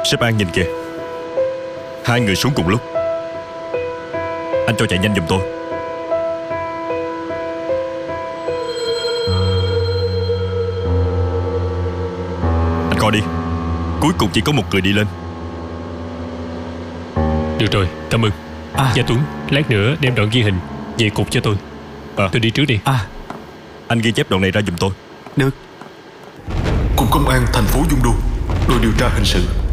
Sếp An nhìn kìa, hai người xuống cùng lúc. Anh cho chạy nhanh giùm tôi. Anh coi đi, cuối cùng chỉ có một người đi lên. Được rồi, cảm ơn. Gia Tuấn, lát nữa đem đoạn ghi hình về cục cho tôi. Tôi đi trước đi. Anh ghi chép đoạn này ra giùm tôi. Được. Cục Công an thành phố Dung Đô, đội điều tra hình sự.